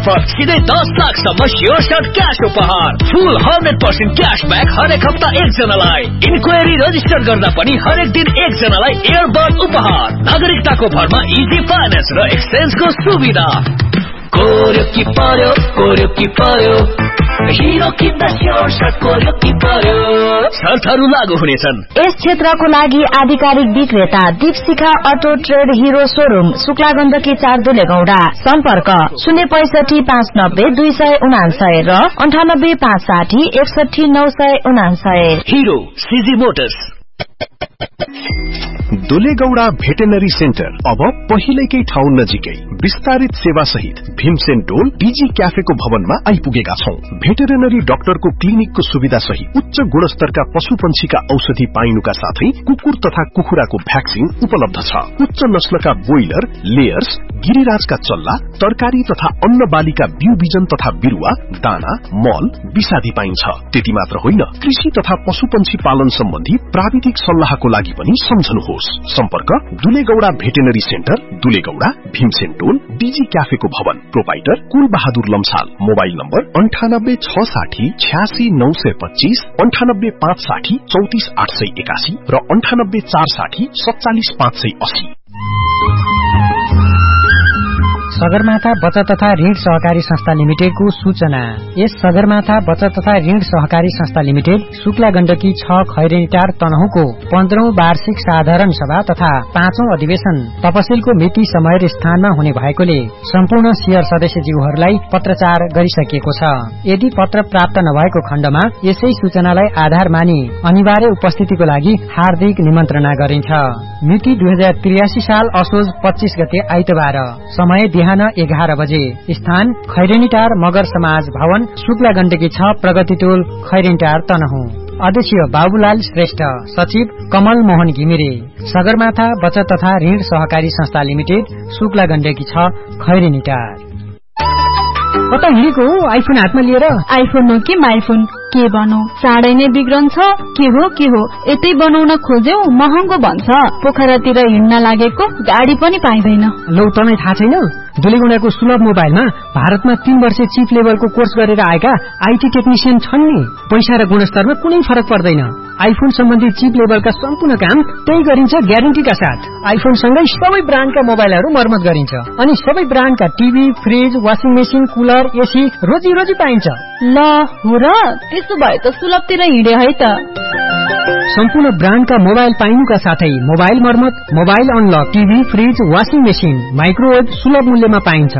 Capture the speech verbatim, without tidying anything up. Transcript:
मार्फत सीधै दस लाखसम्म स्योर सर्ट क्याश उपहार। फुल हन्ड्रेड पर्सेन्ट क्यासब्याक हरेक हप्ता एकजनालाई। इन्क्वायरी रजिस्टर गर्दा पनि हरेक दिन एकजनालाई एयरबड उपहार। नागरिकताको भरमा इजी फाइनेन्स र एक्सचेन्जको सुविधा। कोर्यो कि पर्यो, कोर्यो कि पर्यो, हिरो किन्दा स्योर सर्ट कोर्यो कि पर्यो। शर्तहरू लागू हुनेछन्। यस क्षेत्रको लागि आधिकारिक विक्रेता Deepshikha auto trade hero showroom, शुक्लागण्डकी चार दुलेगौडा। सम्पर्क शून्य पैसठी पाँच नब्बे दुई सय उनासय र अन्ठानब्बे पाँच साठी एकसठी नौ सय उनासय। Hero CG Motors. दुलेगौडा veterinary centre अब पहिलेकै ठाउँ नजिकै विस्तारित सेवा सहित भीमसेन डोल डीजी क्याफेको भवनमा आइपुगेका छौं। भेटेरिनरी डाक्टरको क्लिनिकको सुविधा सहित उच्च गुणस्तरका पशु पंक्षीका औषधि पाइनुका साथै कुकुर तथा कुखुराको भ्याक्सिन उपलब्ध छ। उच्च नस्लका बोइलर, लेयर्स, गिरिराजका चल्ला, तरकारी तथा अन्न बालीका बिउ बिजन तथा बिरुवा, दाना, मल, विषादी पाइन्छ। त्यति मात्र होइन, कृषि तथा पशु पंक्षी पालन सम्बन्धी प्राविधिक सल्लाहको लागि पनि सम्झनुहोस्। सम्पर्क दुलेगौडा भेटेनरी सेन्टर, दुलेगौडा, भीमसेन टोल, डीजी क्याफेको भवन। प्रोपाइटर कुल बहादुर लम्साल। मोबाइल नम्बर अन्ठानब्बे छ साठी छ्यासी नौ सय पच्चीस, अन्ठानब्बे पाँच साठी चौतिस आठ सय एकासी र अन्ठानब्बे चार साठी सत्तालिस पाँच सय अस्सी। सगरमाथा बचत तथा ऋण सहकारी संस्था लिमिटेडको सूचना। यस सगरमाथा बचत तथा ऋण सहकारी संस्था लिमिटेड शुक्ला गण्डकी छ खैरेनीटार तनहुको पन्ध्रौं वार्षिक साधारण सभा तथा पाँचौं अधिवेशन तपसिलको मिति समय र स्थानमा हुने भएकोले सम्पूर्ण शेयर सदस्यज्यूहरूलाई पत्रचार गरिसकिएको छ। यदि पत्र प्राप्त नभएको खण्डमा यसै सूचनालाई आधार मानि अनिवार्य उपस्थितिको लागि हार्दिक निमन्त्रणा गरिन्छ। मिति दुई हजार त्रियासी साल असोज पच्चीस गते आइतबार। समय बिहान एघार बजे। स्थान खैरेनीटार मगर समाज भवन, शुक्ला गण्डकी छ, प्रगति टोल, खैरेनीटार तनहुँ। अध्यक्ष बाबुलाल श्रेष्ठ, सचिव कमल मोहन घिमिरे। सगरमाथा बचत तथा ऋण सहकारी संस्था लिमिटेड, शुक्ला गण्डकी छ, खैरेनीटार। कता हिँडेको हो आइफोन हातमा लिएर? आइफोन हो कि माइफोन, के बनौ? चाँडै नै बिग्रन्छ। के हो के हो यतै बनाउन खोज्यौ महँगो भन्छ। पोखरातिर हिँड्न लागेको गाडी पनि पाइँदैन। लौ तँलाई थाहा छैन? दुलेगौडाको सुलभ मोबाइलमा भारतमा तीन वर्ष चिप लेभलको कोर्स गरेर आएका आईटी टेक्निशियन छन् नि। पैसा र गुणस्तरमा कुनै फरक पर्दैन। आइफोन सम्बन्धी चिप लेभलका सम्पूर्ण काम त्यही गरिन्छ ग्यारेन्टीका साथ। आइफोन सँगै सबै ब्रान्डका मोबाइलहरू मर्मत गरिन्छ अनि सबै ब्रान्डका TV, fridge, washing machine, cooler, AC रोजी रोजी पाइन्छ। ल हो र, त्यसो भए त सुलभतिर हिँडे है त। सम्पूर्ण ब्रान्डका मोबाइल पाइनुका साथै मोबाइल मर्मत, mobile unlock, TV, fridge, washing machine, microwave सुलभ मूल्यमा पाइन्छ।